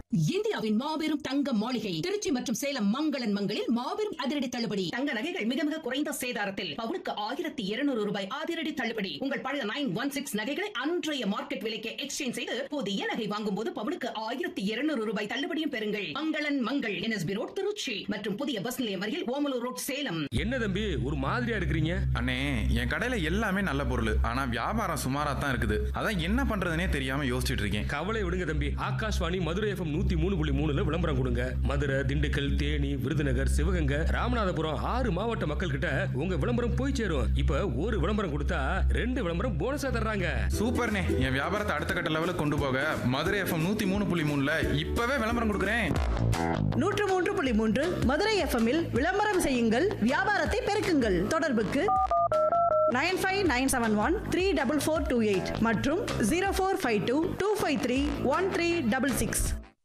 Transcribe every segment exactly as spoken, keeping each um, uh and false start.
இந்தியாவின் மாபெரும் தங்க மாளிகை திருச்சி மற்றும் சேலம் மங்களன் மங்களில் மாபெரும் அதிரடி தள்ளுபடி. தங்க நகைகள் மிக மிக குறைந்த சேதாரத்தில் பவுனுக்கு ஆயிரத்தி இருநூறு ரூபாய் அதிரடி தள்ளுபடி. உங்கள் பழைய நைன் ஒன் சிக்ஸ் நகைகளை அன்றைய மார்க்கெட் விலைக்கு எக்ஸ்சேஞ்ச் செய்து புதிய நகை வாங்கும் போது பவுனுக்கு ஆயிரத்தி இருநூறு ரூபாய் தள்ளுபடியும் பெறுங்கள். மங்களன் மங்கள் என்எஸ்பி ரோட் திருச்சி மற்றும் புதிய பஸ் நிலையம் அருகில் ஓமலூர் ரோட் சேலம். என்ன தம்பி ஒரு மாதிரியா இருக்கிறீங்க? அண்ணே, என் கடையில எல்லாமே நல்ல பொருள், ஆனா வியாபாரம் சுமாரா தான் இருக்குது. அதான் என்ன பண்றதுனே தெரியாம யோசிச்சுட்டு இருக்கேன். கவலை விடுங்க தம்பி, ஆகாஷ்வாணி மதுரை எஃப்எம் நூத்தி மூணு புள்ளி மூணுல விளம்பரம் கொடுங்க. மதுரை, திண்டுக்கல், தேனி, விருதுநகர், சிவகங்கை, ராமநாதபுரம் ஆறு மாவட்ட மக்கள் கிட்ட உங்க விளம்பரம் போய் சேரும். இப்ப ஒரு விளம்பரம் கொடுத்தா ரெண்டு விளம்பரம் போனஸா தர்றாங்க. சூப்பர்ண்ணே, என் வியாபாரத்தை அடுத்த கட்ட லெவலுக்கு கொண்டு போக மதுரை எஃப்எம் நூத்தி மூணு புள்ளி மூணுல இப்பவே விளம்பரம் கொடுக்குறேன். நூற்று மூன்று புள்ளி மூன்று மதுரை எஃப்எம்மில் விளம்பரம் செய்யுங்கள், வியாபாரத்தை பெருக்குங்கள். தொடர்புக்கு nine five nine seven one three double four two eight மற்றும் zero four five two two five three one three double six.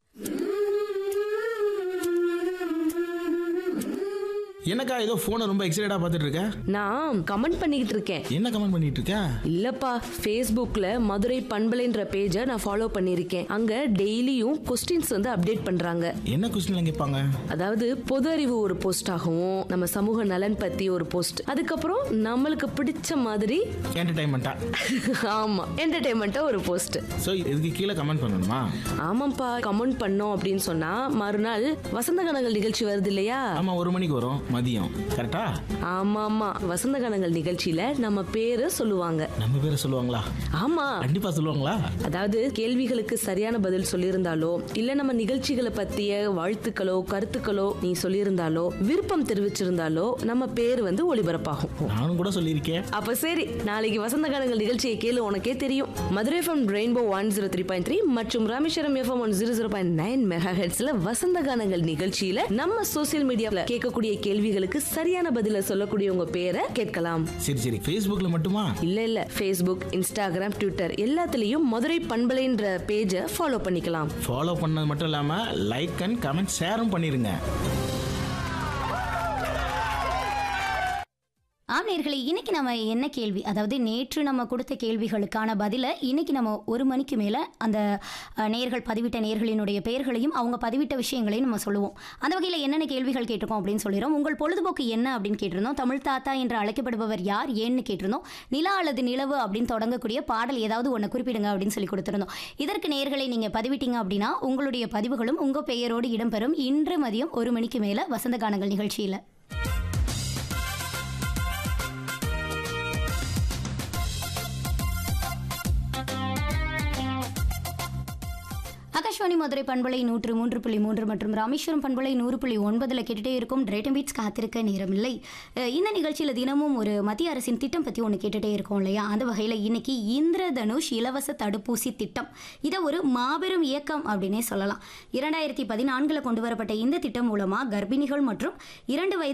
என்னக்கா ஏதோ போனை ரொம்ப எக்ஸைட்டடா பார்த்துட்டு இருக்க? நான் கமெண்ட் பண்ணிக்கிட்டு இருக்கேன். என்ன கமெண்ட் பண்ணிட்டு இருக்க? இல்லப்பா, ஃபேஸ்புக்ல மதுரை பண்பலைன்ற பேஜை நான் ஃபாலோ பண்ணியிருக்கேன். அங்க டெய்லியும் கொஸ்டின்ஸ் வந்து அப்டேட் பண்றாங்க. என்ன கொஸ்டின் கேட்பாங்க? அதாவது பொது அறிவு ஒரு போஸ்ட் ஆகவும், நம்ம சமூக நலன் பத்தி ஒரு போஸ்ட், அதுக்கப்புறம் நம்மளுக்கு பிடிச்ச மாதிரி என்டர்டைன்மெண்டா ஆமா என்டர்டைன்மெண்டா ஒரு போஸ்ட். சோ இதுக்கு கீழே கமெண்ட் பண்ணணுமா? ஆமாப்பா, கமெண்ட் பண்ணோம் அப்படின்னு சொன்னா மறுநாள் வசந்த கனங்கள் நிகழ்ச்சி வருது இல்லையா? ஆமா, ஒரு மணிக்கு வரும் மதியம். கரெக்டா? ஆமா ஆமா, வசந்த கனங்கள் நிகழ்ச்சியில நம்ம பேரை சொல்லுவாங்க. நம்ம பேரை சொல்லுவாங்களா? ஆமா, கண்டிப்பா சொல்லுவாங்களா? அதாவது கேள்விகளுக்கு சரியான பதில் சொல்லியிருந்தாலோ, இல்ல நம்ம நிகழ்ச்சிகளை பத்திய வாழ்த்துக்களோ கருத்துக்களோ நீ சொல்லியிருந்தாலோ, விருப்பம் தெரிவிச்சிருந்தாலோ நம்ம பேர் வந்து ஒளிபரப்பாகும். நானும் கூட சொல்லியிருக்கேன். அப்ப சரி, நாளைக்கு வசந்த கனங்கள் நிகழ்ச்சியை கேளு, உனக்கே தெரியும். Madurai FM rainbow one zero three point three மற்றும் Rameswaram FM one zero zero point nine mega ஹெர்ட்ஸ்ல வசந்த கனங்கள் நிகழ்ச்சியில நம்ம சோசியல் மீடியால கேட்கக்கூடிய கேள்விகளுக்கு சரியான பதில சொல்லக்கூடிய உங்க பேரை கேட்கலாம். சரி சரி, Facebookல மட்டுமா? இல்ல இல்ல, Facebook, Instagram, Twitter எல்லாத்துலயும் மதுரை பண்பலைன்ற பேஜை ஃபாலோ பண்ணிக்கலாம். ஃபாலோ பண்ணது மட்டும் இல்லாம லைக் அண்ட் கமெண்ட் ஷேரும் பண்ணிருங்க. ஆம் நேயர்களே, இன்னைக்கு நம்ம என்ன கேள்வி, அதாவது நேற்று நம்ம கொடுத்த கேள்விகளுக்கான பதிலை இன்னைக்கு நம்ம ஒரு மணிக்கு மேலே அந்த நேயர்கள் பதிவிட்ட நேயர்களினுடைய பெயர்களையும் அவங்க பதிவிட்ட விஷயங்களையும் நம்ம சொல்லுவோம். அந்த வகையில் என்னென்ன கேள்விகள் கேட்டிருக்கோம் அப்படின்னு சொல்லிடுறோம். உங்கள் பொழுதுபோக்கு என்ன அப்படின்னு கேட்டிருந்தோம். தமிழ் தாத்தா என்று அழைக்கப்படுபவர் யார், ஏன்னு கேட்டிருந்தோம். நிலா அல்லது நிலவு அப்படின்னு தொடங்கக்கூடிய பாடல் ஏதாவது ஒன்று குறிப்பிடுங்க அப்படின்னு சொல்லி கொடுத்துருந்தோம். இதற்கு நேயர்களை நீங்கள் பதிவிட்டீங்க அப்படின்னா உங்களுடைய பதிவுகளும் உங்கள் பெயரோடு இடம்பெறும் இன்று மதியம் ஒரு மணிக்கு மேலே வசந்த கானங்கள் நிகழ்ச்சியில். ஆகாஷ்வாணி மதுரை பண்பலை நூற்று மூன்று புள்ளி மூன்று மற்றும் ராமேஸ்வரம் பண்பலை நூறு புள்ளி ஒன்பதுல கேட்டுட்டே இருக்கும் டிரைட்டன் பீட்ஸ் காத்திருக்க நேரமில்லை. இந்த நிகழ்ச்சியில் தினமும் ஒரு மத்திய அரசின் திட்டம் பற்றி ஒன்று கேட்டுகிட்டே இருக்கோம் இல்லையா? அந்த வகையில் இன்னைக்கு இந்திரதனுஷ் இலவச தடுப்பூசி திட்டம், இதை ஒரு மாபெரும் இயக்கம் அப்படின்னே சொல்லலாம். இரண்டாயிரத்தி பதினான்கில் கொண்டு வரப்பட்ட இந்த திட்டம் மூலமாக கர்ப்பிணிகள் மற்றும் இரண்டு வயது